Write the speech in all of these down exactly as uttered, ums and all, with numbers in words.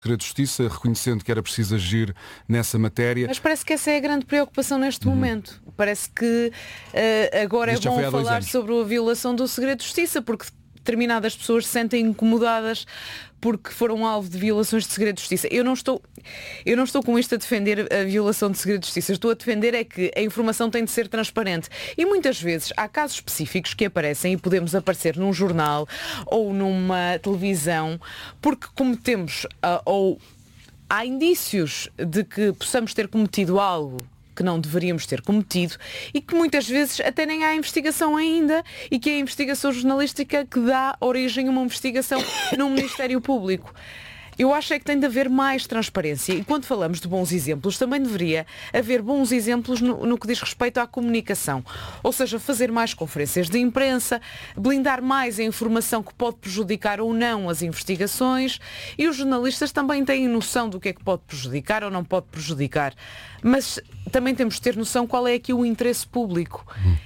Segredo de Justiça, reconhecendo que era preciso agir nessa matéria. Mas parece que essa é a grande preocupação neste uhum. momento. Parece que uh, agora Isto é bom falar sobre a violação do segredo de justiça, porque determinadas pessoas se sentem incomodadas porque foram alvo de violações de segredo de justiça. Eu não estou, eu não estou com isto a defender a violação de segredo de justiça. Estou a defender é que a informação tem de ser transparente. E muitas vezes há casos específicos que aparecem e podemos aparecer num jornal ou numa televisão porque cometemos uh, ou há indícios de que possamos ter cometido algo que não deveríamos ter cometido e que muitas vezes até nem há investigação ainda e que é a investigação jornalística que dá origem a uma investigação no Ministério Público. Eu acho é que tem de haver mais transparência e quando falamos de bons exemplos também deveria haver bons exemplos no, no que diz respeito à comunicação. Ou seja, fazer mais conferências de imprensa, blindar mais a informação que pode prejudicar ou não as investigações e os jornalistas também têm noção do que é que pode prejudicar ou não pode prejudicar. Mas também temos de ter noção qual é aqui o interesse público.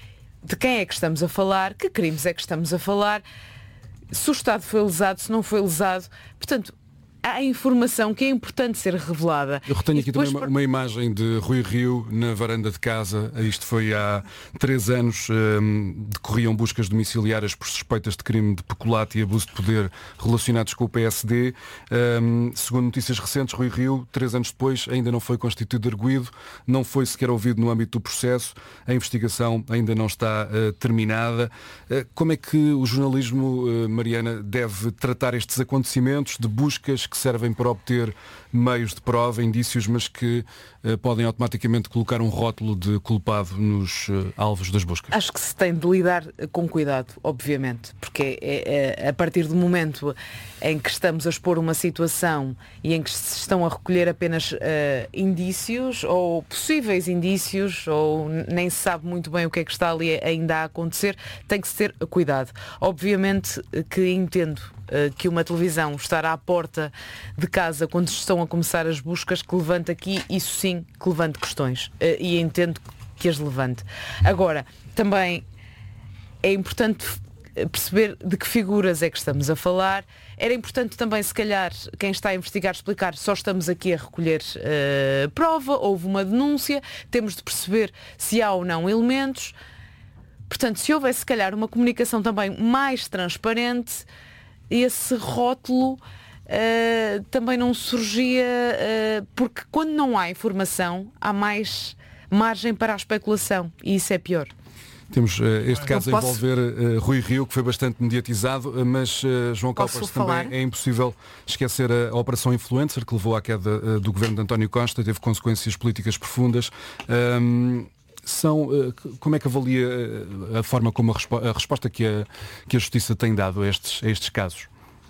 De quem é que estamos a falar, que crimes é que estamos a falar, se o Estado foi lesado, se não foi lesado. Portanto, há informação que é importante ser revelada. Eu retenho aqui também uma, uma imagem de Rui Rio na varanda de casa. Isto foi há três anos. Um, decorriam buscas domiciliárias por suspeitas de crime de peculato e abuso de poder relacionados com o P S D. Um, segundo notícias recentes, Rui Rio, três anos depois, ainda não foi constituído arguido, não foi sequer ouvido no âmbito do processo. A investigação ainda não está uh, terminada. Uh, como é que o jornalismo, uh, Mariana, deve tratar estes acontecimentos de buscas que que servem para obter meios de prova, indícios, mas que uh, podem automaticamente colocar um rótulo de culpado nos uh, alvos das buscas? Acho que se tem de lidar com cuidado, obviamente, porque é, é, a partir do momento em que estamos a expor uma situação e em que se estão a recolher apenas uh, indícios ou possíveis indícios ou nem se sabe muito bem o que é que está ali ainda a acontecer, tem que se ter cuidado. Obviamente que entendo que uma televisão estar à porta de casa quando estão a começar as buscas, que levante aqui, isso sim, que levante questões. E entendo que as levante. Agora, também é importante perceber de que figuras é que estamos a falar. Era importante também, se calhar, quem está a investigar explicar, só estamos aqui a recolher uh, prova, houve uma denúncia, temos de perceber se há ou não elementos. Portanto, se houvesse, se calhar, uma comunicação também mais transparente, esse rótulo uh, também não surgia, uh, porque quando não há informação há mais margem para a especulação e isso é pior. Temos uh, este caso a envolver uh, Rui Rio, que foi bastante mediatizado, uh, mas uh, João Copas, também é impossível esquecer a, a Operação Influencer, que levou à queda uh, do governo de António Costa, teve consequências políticas profundas. Um, São, como é que avalia a forma como a, respo- a resposta que a, que a Justiça tem dado a estes, a estes casos?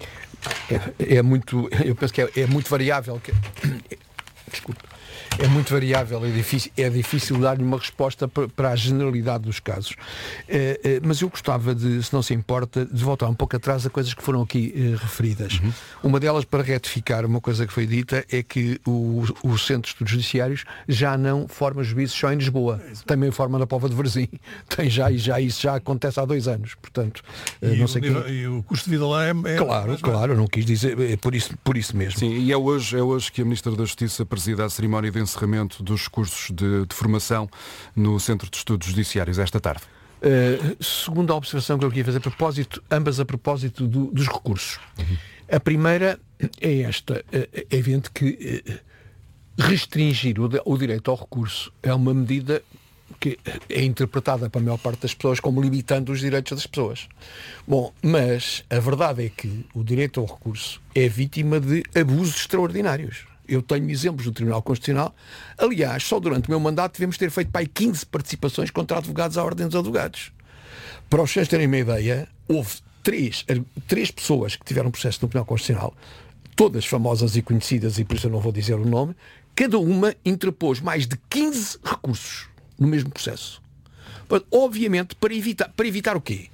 É, é muito, eu penso que é, é muito variável. Que, é, desculpe. É muito variável, é difícil, é difícil dar-lhe uma resposta para, para a generalidade dos casos. É, é, mas eu gostava de, se não se importa, de voltar um pouco atrás a coisas que foram aqui é, referidas. Uhum. Uma delas, para retificar uma coisa que foi dita, é que o, o Centro de Estudos Judiciários já não forma juízes só em Lisboa. Também forma na Póvoa de Varzim. Tem já, e já isso já acontece há dois anos. Portanto, e, não o, sei nível, quem... e o custo de vida lá é... é claro, claro, eu não quis dizer, é por isso, por isso mesmo. Sim, e é hoje, é hoje que a Ministra da Justiça presida a cerimónia de encerramento dos cursos de, de formação no Centro de Estudos Judiciários esta tarde. Uh, segundo a observação que eu queria fazer a propósito, ambas a propósito do, dos recursos. Uhum. A primeira é esta. É evidente que restringir o, o direito ao recurso é uma medida que é interpretada para a maior parte das pessoas como limitando os direitos das pessoas. Bom, mas a verdade é que o direito ao recurso é vítima de abusos extraordinários. Eu tenho exemplos do Tribunal Constitucional. Aliás, só durante o meu mandato devemos ter feito para aí quinze participações contra advogados à Ordem dos Advogados. Para os senhores terem uma ideia, houve três, três pessoas que tiveram processo no Tribunal Constitucional, todas famosas e conhecidas, e por isso eu não vou dizer o nome, cada uma interpôs mais de quinze recursos no mesmo processo. Obviamente, para evitar, para evitar o quê?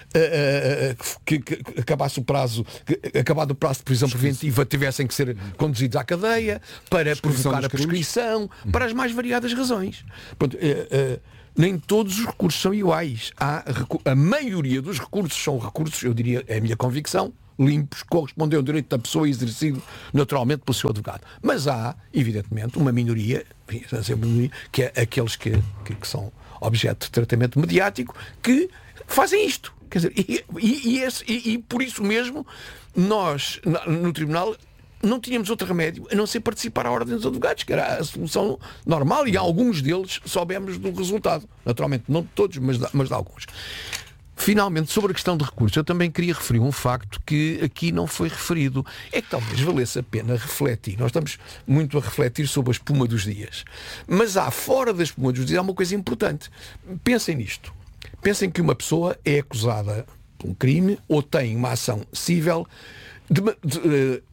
Uh, uh, que, que acabasse o prazo, que, acabado o prazo de prisão preventiva, tivessem que ser conduzidos à cadeia, para provocar a prescrição, crimes. Para as mais variadas razões. Portanto, uh, uh, nem todos os recursos são iguais. Há, a maioria dos recursos são recursos, eu diria, é a minha convicção, limpos, correspondem ao direito da pessoa exercido naturalmente pelo seu advogado. Mas há, evidentemente, uma minoria, que é aqueles que, que, que são objeto de tratamento mediático, que fazem isto. Quer dizer, e, e, e, esse, e, e por isso mesmo, nós, no Tribunal, não tínhamos outro remédio a não ser participar à Ordem dos Advogados, que era a solução normal, e alguns deles soubemos do resultado. Naturalmente, não de todos, mas de, mas de alguns. Finalmente, sobre a questão de recursos, eu também queria referir um facto que aqui não foi referido. É que talvez valesse a pena refletir. Nós estamos muito a refletir sobre a espuma dos dias. Mas há, fora da espuma dos dias, há uma coisa importante. Pensem nisto. Pensem que uma pessoa é acusada de um crime ou tem uma ação cível de, de,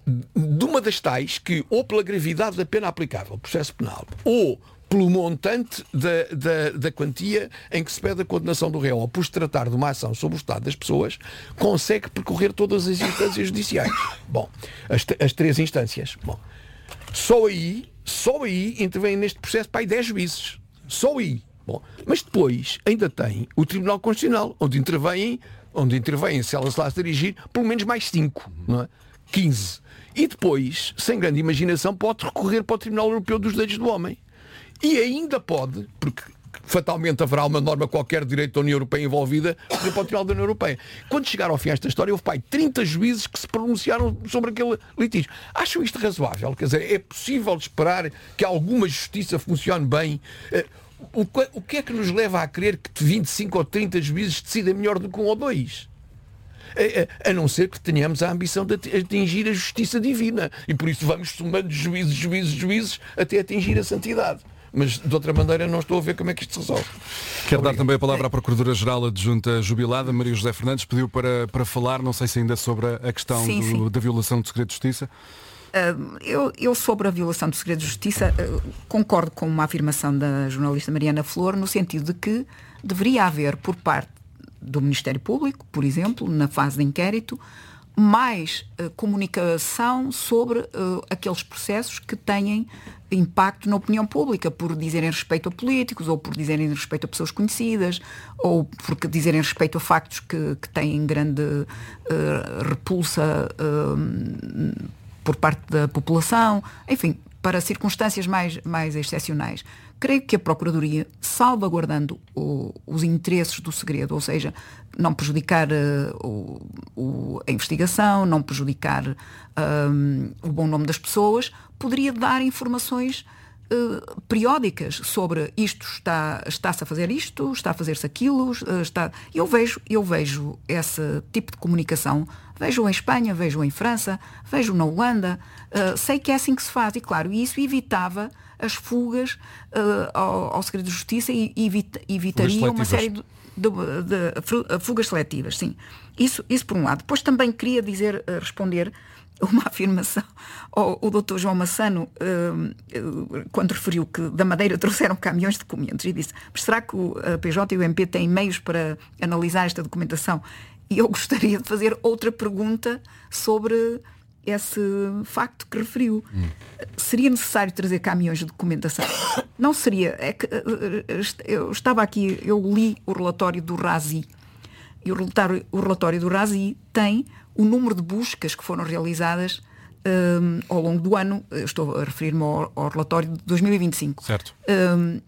de uma das tais que, ou pela gravidade da pena aplicável, processo penal, ou pelo montante da, da, da quantia em que se pede a condenação do réu, ou por se tratar de uma ação sobre o estado das pessoas, consegue percorrer todas as instâncias judiciais. Bom, as, as três instâncias. Bom, só aí, só aí intervém neste processo para aí dez juízes. Só aí. Bom, mas depois ainda tem o Tribunal Constitucional, onde intervêm, onde intervêm, se ela se lá se dirigir, pelo menos mais cinco, não é? quinze. E depois, sem grande imaginação, pode recorrer para o Tribunal Europeu dos Direitos do Homem. E ainda pode, porque fatalmente haverá uma norma qualquer de direito da União Europeia envolvida, para o Tribunal da União Europeia. Quando chegar ao fim esta história, houve pai, trinta juízes que se pronunciaram sobre aquele litígio. Acham isto razoável? Quer dizer, é possível esperar que alguma justiça funcione bem? O que, o que é que nos leva a crer que vinte e cinco ou trinta juízes decidem melhor do que um ou dois? A, a, a não ser que tenhamos a ambição de atingir a justiça divina. E por isso vamos somando juízes, juízes, juízes, até atingir a santidade. Mas, de outra maneira, não estou a ver como é que isto se resolve. Quero dar também a palavra à Procuradora-Geral Adjunta jubilada, Maria José Fernandes, pediu para, para falar, não sei se ainda sobre a questão sim, do, sim. da violação do segredo de justiça. Uh, eu, eu, sobre a violação do segredo de justiça, uh, concordo com uma afirmação da jornalista Mariana Flor, no sentido de que deveria haver, por parte do Ministério Público, por exemplo, na fase de inquérito, mais uh, comunicação sobre uh, aqueles processos que têm impacto na opinião pública, por dizerem respeito a políticos, ou por dizerem respeito a pessoas conhecidas, ou por dizerem respeito a factos que, que têm grande uh, repulsa uh, por parte da população, enfim, para circunstâncias mais, mais excepcionais. Creio que a Procuradoria, salvaguardando o, os interesses do segredo, ou seja, não prejudicar uh, o, o, a investigação, não prejudicar um, o bom nome das pessoas, poderia dar informações uh, periódicas sobre isto está, está-se a fazer isto, está a fazer-se aquilo. Uh, está... Eu vejo, eu vejo esse tipo de comunicação, vejo em Espanha, vejo em França, vejo na Holanda, uh, sei que é assim que se faz, e claro, isso evitava as fugas uh, ao, ao segredo de justiça e evita, evitaria uma série de, de, de, de fugas seletivas, sim. Isso, isso por um lado. Depois também queria dizer, uh, responder uma afirmação ao, ao doutor João Massano, uh, uh, quando referiu que da Madeira trouxeram caminhões de documentos, e disse, mas será que o a P J e o M P têm meios para analisar esta documentação? E eu gostaria de fazer outra pergunta sobre esse facto que referiu. Hum. Seria necessário trazer caminhões de documentação? Não seria. É que, eu estava aqui, eu li o relatório do Razi, e o relatório, o relatório do Razi tem o número de buscas que foram realizadas um, ao longo do ano. Estou a referir-me ao, ao relatório de dois mil e vinte e cinco. Certo. Um,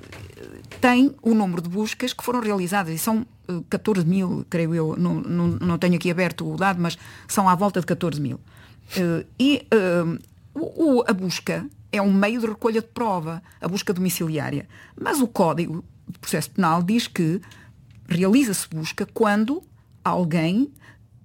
tem o número de buscas que foram realizadas, e são uh, catorze mil, creio eu, não, não, não tenho aqui aberto o dado, mas são à volta de catorze mil. Uh, e uh, o, o, a busca é um meio de recolha de prova, a busca domiciliária. Mas o Código de Processo Penal diz que realiza-se busca quando alguém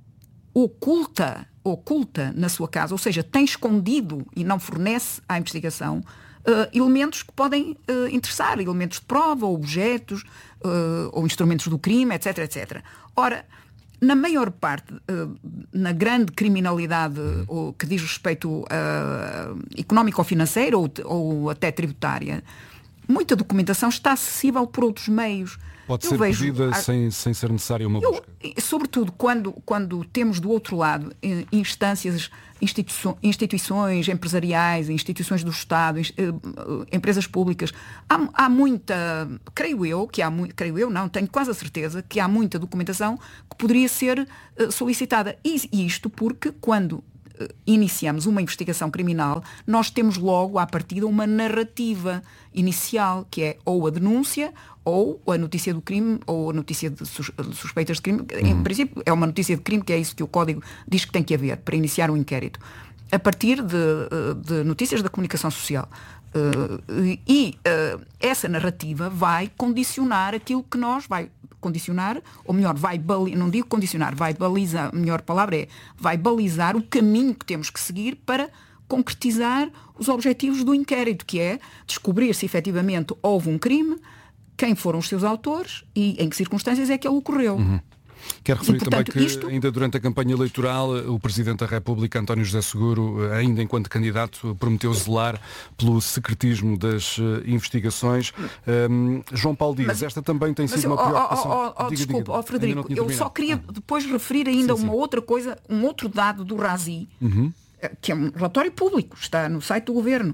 oculta, oculta na sua casa, ou seja, tem escondido e não fornece à investigação Uh, elementos que podem uh, interessar, elementos de prova, ou objetos, uh, ou instrumentos do crime, etc, etcétera. Ora, na maior parte, uh, na grande criminalidade uh, que diz respeito a uh, económico ou financeira, ou, ou até tributária, muita documentação está acessível por outros meios. Pode eu ser vejo, pedida sem, sem ser necessária uma busca. Eu, sobretudo quando, quando temos do outro lado instâncias, instituições, instituições empresariais, instituições do Estado, empresas públicas, há, há muita, creio eu, que há muito, creio eu não, tenho quase a certeza que há muita documentação que poderia ser uh, solicitada. E, e isto porque quando iniciamos uma investigação criminal, nós temos logo à partida uma narrativa inicial, que é ou a denúncia, ou a notícia do crime, ou a notícia de suspeitas de crime. Em uhum. princípio, é uma notícia de crime, que é isso que o Código diz que tem que haver para iniciar um inquérito. A partir de, de notícias da comunicação social. Uh, e uh, essa narrativa vai condicionar aquilo que nós vai condicionar, ou melhor, vai balizar, não digo condicionar, vai balizar, a melhor palavra é, vai balizar o caminho que temos que seguir para concretizar os objetivos do inquérito, que é descobrir se efetivamente houve um crime, quem foram os seus autores e em que circunstâncias é que ele ocorreu. Uhum. Quero referir e, portanto, também que isto... ainda durante a campanha eleitoral o Presidente da República, António José Seguro, ainda enquanto candidato, prometeu zelar pelo secretismo das uh, investigações. Um, João Paulo Dias, mas, esta também tem sido uma preocupação. Oh, oh, oh, diga, desculpa, diga, oh, Frederico, eu só queria ah. depois referir ainda sim, uma sim. outra coisa, um outro dado do Razi, uhum. que é um relatório público, está no site do Governo,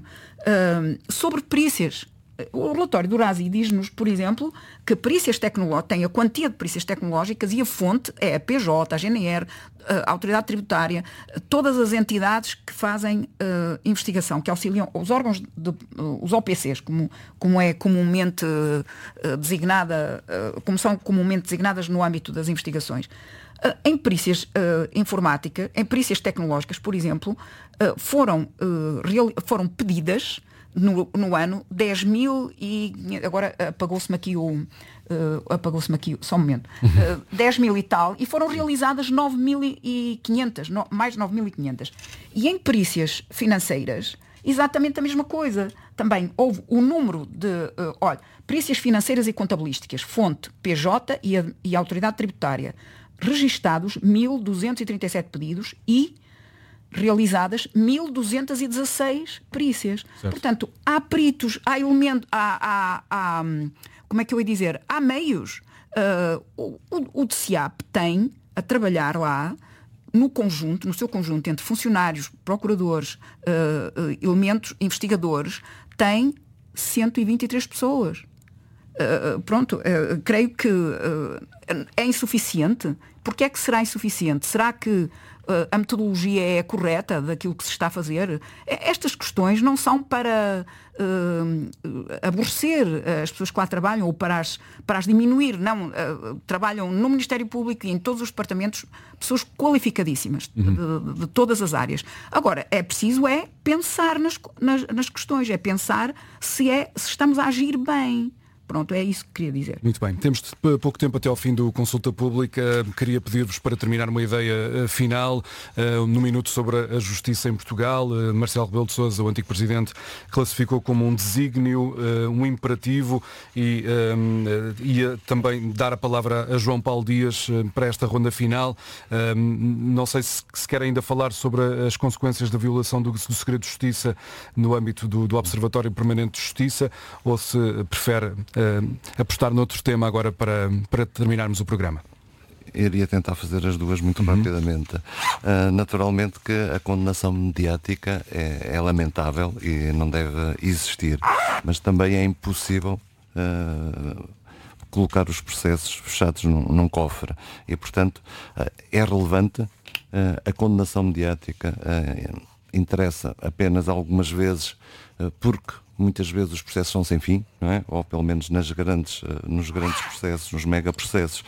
uh, sobre perícias. O relatório do Razi diz-nos, por exemplo, que perícias tecnológicas, tem a quantia de perícias tecnológicas e a fonte é a P J, a G N R, a Autoridade Tributária, todas as entidades que fazem uh, investigação, que auxiliam os órgãos, de, uh, os O P Cs, como, como é comumente uh, designada, uh, como são comumente designadas no âmbito das investigações. Uh, em perícias uh, informática, em perícias tecnológicas, por exemplo, uh, foram, uh, real, foram pedidas No, no ano dez mil e agora apagou-se-me aqui o uh, apagou-se-me aqui só um momento uh, dez mil e tal, e foram realizadas nove mil e quinhentas, no, mais de nove mil e quinhentas. E em perícias financeiras exatamente a mesma coisa. Também houve o número de uh, olha, perícias financeiras e contabilísticas, fonte P J e a, e a Autoridade Tributária, registados mil duzentos e trinta e sete pedidos e realizadas mil duzentas e dezasseis perícias. Certo. Portanto, há peritos, há elementos, há, há, há, como é que eu ia dizer, há meios. Uh, o, o D C A P tem a trabalhar lá no conjunto, no seu conjunto, entre funcionários, procuradores, uh, uh, elementos investigadores, tem cento e vinte e três pessoas. Uh, pronto, uh, creio que uh, é insuficiente. Porquê é que será insuficiente? Será que uh, a metodologia é correta daquilo que se está a fazer? Estas questões não são para uh, aborrecer as pessoas que lá trabalham ou para as, para as diminuir. Não, uh, trabalham no Ministério Público e em todos os departamentos pessoas qualificadíssimas uhum. de, de todas as áreas. Agora, é preciso é pensar nas, nas, nas questões, é pensar se, é, se estamos a agir bem. Pronto, é isso que queria dizer. Muito bem. Temos pouco tempo até ao fim do Consulta Pública. Queria pedir-vos para terminar uma ideia final, uh, no minuto sobre a justiça em Portugal. Uh, Marcelo Rebelo de Sousa, o antigo presidente, classificou como um desígnio, uh, um imperativo e uh, ia também dar a palavra a João Paulo Dias uh, para esta ronda final. Uh, não sei se, se quer ainda falar sobre as consequências da violação do, do segredo de justiça no âmbito do, do Observatório Permanente de Justiça ou se prefere Uh, apostar noutro tema agora para, para terminarmos o programa. Iria tentar fazer as duas muito uhum. rapidamente. Uh, naturalmente que a condenação mediática é, é lamentável e não deve existir, mas também é impossível uh, colocar os processos fechados num, num cofre e, portanto, uh, é relevante uh, a condenação mediática. Uh, interessa apenas algumas vezes uh, porque muitas vezes os processos são sem fim, não é? Ou pelo menos nas grandes, nos grandes processos, nos megaprocessos.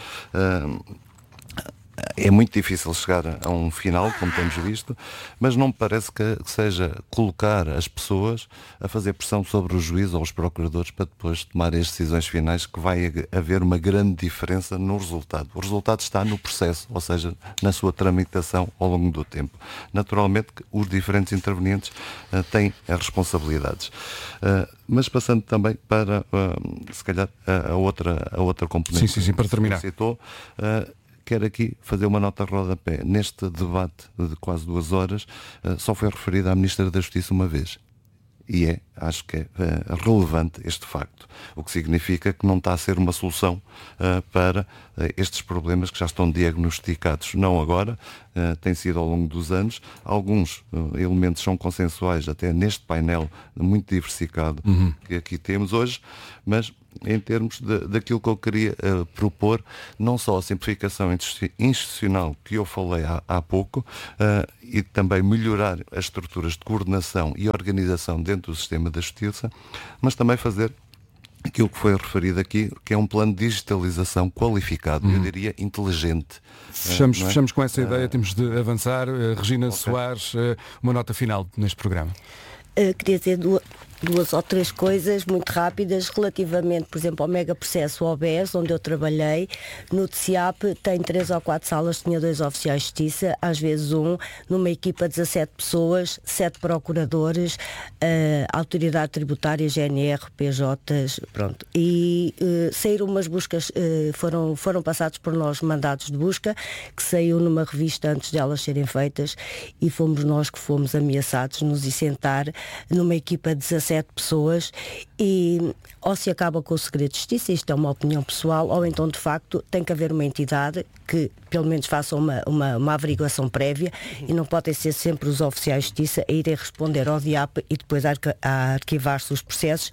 É muito difícil chegar a um final, como temos visto, mas não me parece que seja colocar as pessoas a fazer pressão sobre o juiz ou os procuradores para depois tomarem as decisões finais, que vai haver uma grande diferença no resultado. O resultado está no processo, ou seja, na sua tramitação ao longo do tempo. Naturalmente que os diferentes intervenientes uh, têm as responsabilidades. Uh, mas passando também para, uh, se calhar, a, a, outra, a outra componente. Sim, sim, sim, para terminar. Que citou, uh, quero aqui fazer uma nota de rodapé. Neste debate de quase duas horas, só foi referida à Ministra da Justiça uma vez. e é, acho que é uh, relevante este facto, o que significa que não está a ser uma solução uh, para uh, estes problemas que já estão diagnosticados, não agora, uh, tem sido ao longo dos anos. Alguns uh, elementos são consensuais até neste painel muito diversificado uhum. que aqui temos hoje, mas em termos de, daquilo que eu queria uh, propor, não só a simplificação institucional que eu falei há, há pouco, uh, e também melhorar as estruturas de coordenação e organização dentro do sistema da justiça, mas também fazer aquilo que foi referido aqui, que é um plano de digitalização qualificado, hum. eu diria inteligente. Fechamos, uh, é? fechamos com essa ideia, uh, temos de avançar. Uh, Regina okay. Soares, uh, uma nota final neste programa. Uh, queria dizer duas, duas ou três coisas muito rápidas relativamente, por exemplo, ao mega processo O B E S, onde eu trabalhei. No T C I A P tem três ou quatro salas, tinha dois oficiais de justiça, às vezes um, numa equipa de dezassete pessoas, sete procuradores, uh, autoridade tributária, G N R, P Js, pronto. E uh, saíram umas buscas, uh, foram, foram passados por nós mandados de busca, que saiu numa revista antes delas serem feitas, e fomos nós que fomos ameaçados de nos isentar numa equipa de dezassete pessoas, e ou se acaba com o segredo de justiça, isto é uma opinião pessoal, ou então de facto tem que haver uma entidade que pelo menos faça uma, uma, uma averiguação prévia, e não podem ser sempre os oficiais de justiça a irem responder ao D I A P e depois a, a arquivar-se os processos,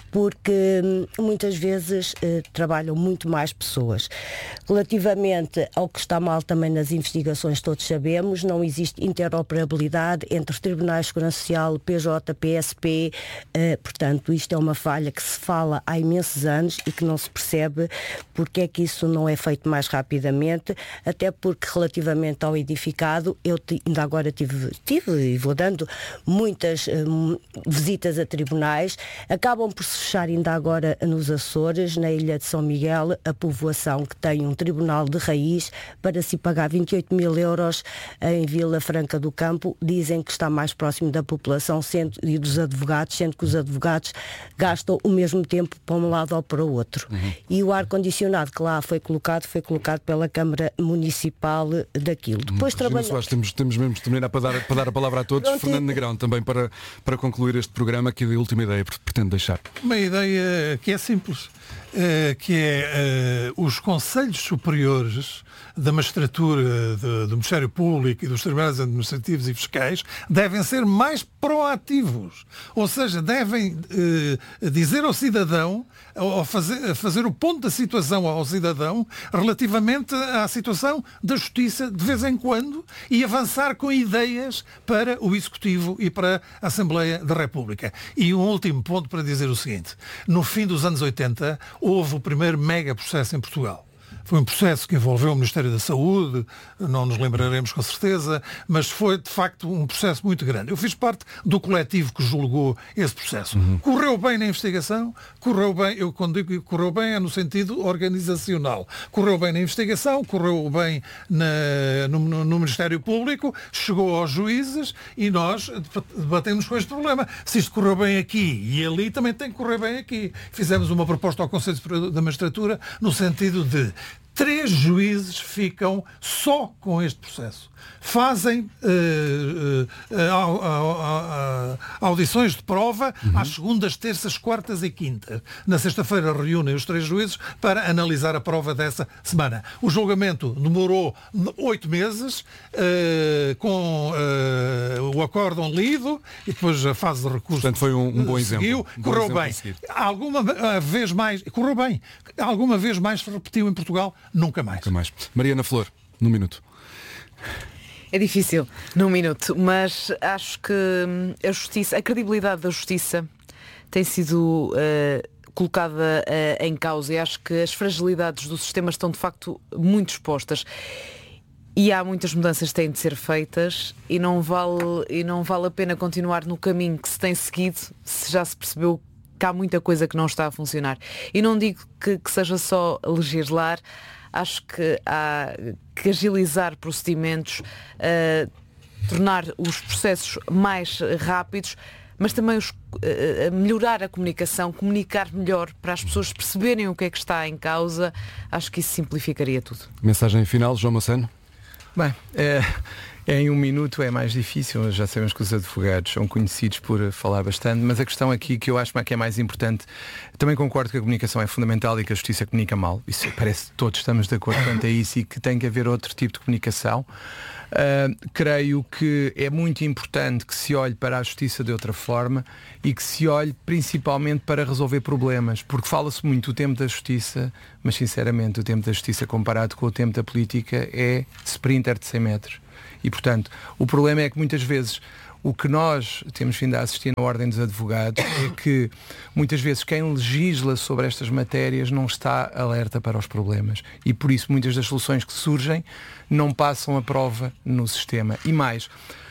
porque muitas vezes eh, trabalham muito mais pessoas. Relativamente ao que está mal também nas investigações, todos sabemos, não existe interoperabilidade entre os Tribunais de Segurança Social, P J, P S P, eh, portanto isto é uma falha que se fala há imensos anos e que não se percebe porque é que isso não é feito mais rapidamente, até porque relativamente ao edificado, eu ainda agora tive, tive e vou dando muitas um, visitas a tribunais, acabam por se fechar ainda agora nos Açores, na ilha de São Miguel, a povoação que tem um tribunal de raiz, para se pagar vinte e oito mil euros em Vila Franca do Campo, dizem que está mais próximo da população sendo, e dos advogados, sendo que os advogados gastam o mesmo tempo para um lado ou para o outro. Uhum. E o ar-condicionado que lá foi colocado, foi colocado pela Câmara Municipal daquilo. Depois trabalha... Soares, temos, temos mesmo de terminar para dar, para dar a palavra a todos. Pronto, Fernando Negrão, também para, para concluir este programa, que a última ideia pretende deixar. Uma ideia que é simples, que é os Conselhos Superiores da Magistratura, do, do Ministério Público e dos Tribunais Administrativos e Fiscais devem ser mais proativos. Ou seja, devem eh, dizer ao cidadão, ou fazer, fazer o ponto da situação ao cidadão relativamente à situação da justiça de vez em quando, e avançar com ideias para o Executivo e para a Assembleia da República. E um último ponto para dizer o seguinte: no fim dos anos oitenta houve o primeiro mega processo em Portugal. Foi um processo que envolveu o Ministério da Saúde, não nos lembraremos com certeza, mas foi de facto um processo muito grande. Eu fiz parte do coletivo que julgou esse processo. Uhum. Correu bem na investigação, correu bem, eu quando digo que correu bem é no sentido organizacional. Correu bem na investigação, correu bem na, no, no Ministério Público, chegou aos juízes e nós debatemos com este problema. Se isto correu bem aqui e ali, também tem que correr bem aqui. Fizemos uma proposta ao Conselho Superior da Magistratura no sentido de três juízes ficam só com este processo. Fazem uh, uh, uh, uh, uh, audições de prova uhum. às segundas, terças, quartas e quintas. Na sexta-feira reúnem os três juízes para analisar a prova dessa semana. O julgamento demorou oito meses, uh, com uh, o acórdão lido, e depois a fase de recurso. Portanto, foi um, um bom seguiu, exemplo. Um correu bom bem. exemplo Alguma vez mais, correu bem. Alguma vez mais se repetiu em Portugal? Nunca mais. Nunca mais. Mariana Flor, num minuto. É difícil, num minuto, mas acho que a justiça, a credibilidade da justiça tem sido uh, colocada uh, em causa, e acho que as fragilidades do sistema estão de facto muito expostas. E há muitas mudanças que têm de ser feitas, e não vale, e não vale a pena continuar no caminho que se tem seguido se já se percebeu que há muita coisa que não está a funcionar. E não digo que, que seja só legislar, acho que há que agilizar procedimentos, uh, tornar os processos mais rápidos, mas também os, uh, melhorar a comunicação, comunicar melhor para as pessoas perceberem o que é que está em causa. Acho que isso simplificaria tudo. Mensagem final, João Massano? Bem, é, Em um minuto é mais difícil, já sabemos que os advogados são conhecidos por falar bastante, mas a questão aqui que eu acho que é mais importante, também concordo que a comunicação é fundamental e que a justiça comunica mal. Isso parece que todos estamos de acordo quanto a isso e que tem que haver outro tipo de comunicação. Uh, creio que é muito importante que se olhe para a justiça de outra forma e que se olhe principalmente para resolver problemas, porque fala-se muito do tempo da justiça, mas sinceramente o tempo da justiça comparado com o tempo da política é sprinter de cem metros. E portanto, o problema é que muitas vezes o que nós temos vindo a assistir na Ordem dos Advogados é que muitas vezes quem legisla sobre estas matérias não está alerta para os problemas e por isso muitas das soluções que surgem não passam a prova no sistema. E mais,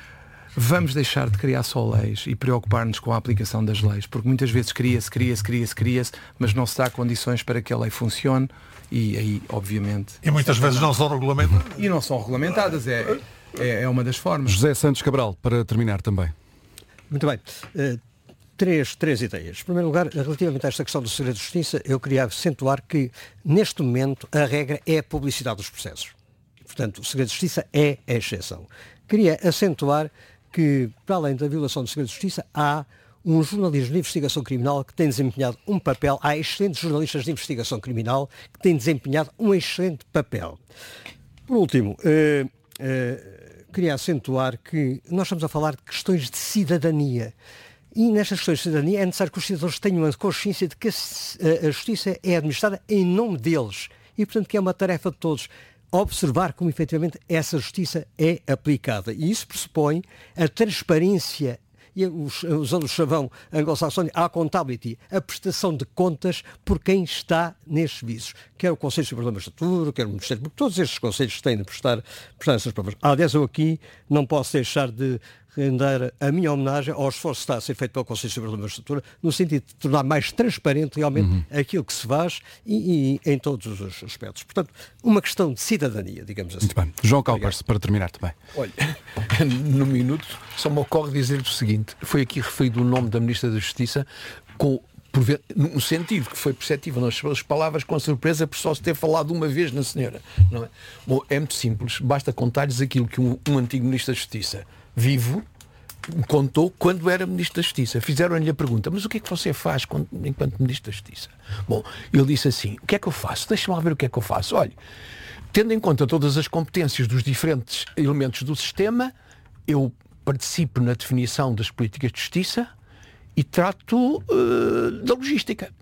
vamos deixar de criar só leis e preocupar-nos com a aplicação das leis, porque muitas vezes cria-se, cria-se, cria-se, cria-se, mas não se dá condições para que a lei funcione e aí, obviamente... E muitas vezes não são regulamentadas. E não são regulamentadas, é... É uma das formas. José Santos Cabral, para terminar também. Muito bem. Uh, três, três ideias. Em primeiro lugar, relativamente a esta questão do segredo de justiça, eu queria acentuar que, neste momento, a regra é a publicidade dos processos. Portanto, o segredo de justiça é a exceção. Queria acentuar que, para além da violação do segredo de justiça, há um jornalismo de investigação criminal que tem desempenhado um papel, há excelentes jornalistas de investigação criminal que têm desempenhado um excelente papel. Por último, uh, uh, queria acentuar que nós estamos a falar de questões de cidadania. E nestas questões de cidadania é necessário que os cidadãos tenham a consciência de que a, a justiça é administrada em nome deles. E, portanto, que é uma tarefa de todos observar como, efetivamente, essa justiça é aplicada. E isso pressupõe a transparência, e usando o chavão anglo-saxónico, a accountability, a prestação de contas por quem está nestes visos. Quer o Conselho Superior da Magistratura, quer o Ministério, porque todos estes conselhos têm de prestar, prestar essas provas. Aliás, eu aqui não posso deixar de render a minha homenagem ao esforço que está a ser feito pelo Conselho Superior da Magistratura, no sentido de tornar mais transparente realmente uhum. aquilo que se faz e, e em todos os aspectos. Portanto, uma questão de cidadania, digamos assim. Muito bem. João Calpers, para terminar também. Olha, no minuto, só me ocorre dizer-lhe o seguinte, foi aqui referido o nome da Ministra da Justiça com... Por ver, no sentido que foi perceptível nas suas palavras, com a surpresa por só se ter falado uma vez na senhora. Não é? Bom, é muito simples, basta contar-lhes aquilo que um, um antigo Ministro da Justiça, vivo, contou quando era Ministro da Justiça. Fizeram-lhe a pergunta, mas o que é que você faz quando, enquanto Ministro da Justiça? Bom, ele disse assim, o que é que eu faço? Deixa-me lá ver o que é que eu faço. Olha, tendo em conta todas as competências dos diferentes elementos do sistema, eu participo na definição das políticas de justiça e trato uh, da logística.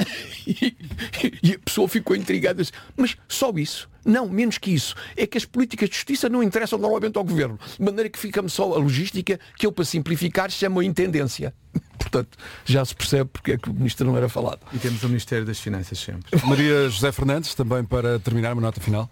e, e a pessoa ficou intrigada. Mas só isso? Não, menos que isso. É que as políticas de justiça não interessam normalmente ao Governo. De maneira que fica-me só a logística, que eu, para simplificar, chamo a intendência. Portanto, já se percebe porque é que o Ministro não era falado. E temos o Ministério das Finanças sempre. Maria José Fernandes, também para terminar, uma nota final.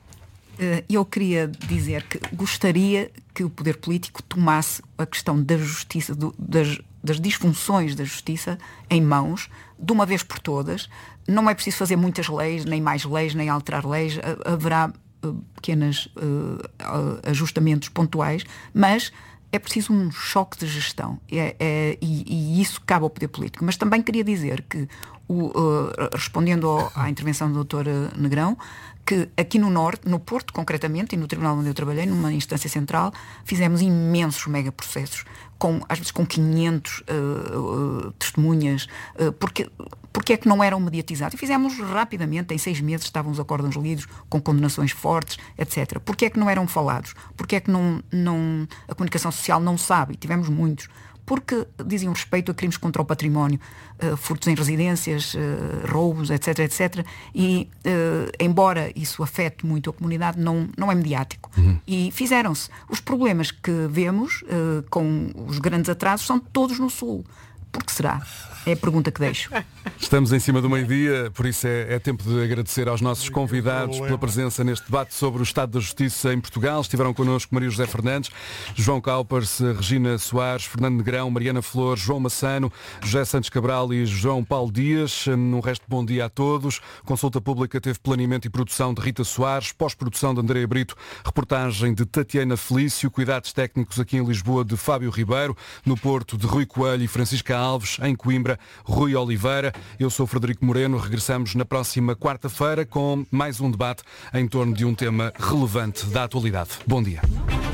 Eu queria dizer que gostaria que o poder político tomasse a questão da justiça, do, das, das disfunções da justiça em mãos, de uma vez por todas. Não é preciso fazer muitas leis, nem mais leis, nem alterar leis. Haverá uh, pequenos uh, ajustamentos pontuais, mas é preciso um choque de gestão. É, é, e, e isso cabe ao poder político. Mas também queria dizer que, o, uh, respondendo ao, à intervenção do doutor Negrão, que aqui no Norte, no Porto concretamente, e no tribunal onde eu trabalhei, numa instância central, fizemos imensos megaprocessos, com, às vezes com quinhentas uh, uh, testemunhas, uh, porque, porque é que não eram mediatizados? E fizemos rapidamente, em seis meses estavam os acórdãos lidos, com condenações fortes, etcétera. Porque é que não eram falados? Porque é que não, não, a comunicação social não sabe? E tivemos muitos. Porque diziam respeito a crimes contra o património, uh, furtos em residências, uh, roubos, etc, etcétera. E, uh, embora isso afete muito a comunidade, não, não é mediático. Uhum. E fizeram-se. Os problemas que vemos, uh, com os grandes atrasos, são todos no Sul. Por que será? É a pergunta que deixo. Estamos em cima do meio-dia, por isso é, é tempo de agradecer aos nossos convidados pela presença neste debate sobre o Estado da Justiça em Portugal. Estiveram connosco Maria José Fernandes, João Calpers, Regina Soares, Fernando Negrão, Mariana Flor, João Massano, José Santos Cabral e João Paulo Dias. Um resto de bom dia a todos. Consulta pública teve planeamento e produção de Rita Soares, pós-produção de Andréa Brito, reportagem de Tatiana Felício, cuidados técnicos aqui em Lisboa de Fábio Ribeiro, no Porto de Rui Coelho e Francisca Alves, em Coimbra, Rui Oliveira. Eu sou Frederico Moreno. Regressamos na próxima quarta-feira com mais um debate em torno de um tema relevante da atualidade. Bom dia.